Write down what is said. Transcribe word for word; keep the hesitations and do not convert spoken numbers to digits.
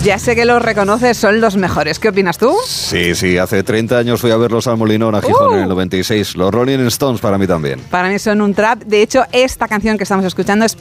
Ya sé que los reconoces, son los mejores. ¿Qué opinas tú? Sí, sí, hace treinta años fui a verlos al Molinón, a Gijón, uh. en el noventa y seis. Los Rolling Stones para mí también. Para mí son un trap. De hecho, esta canción que estamos escuchando es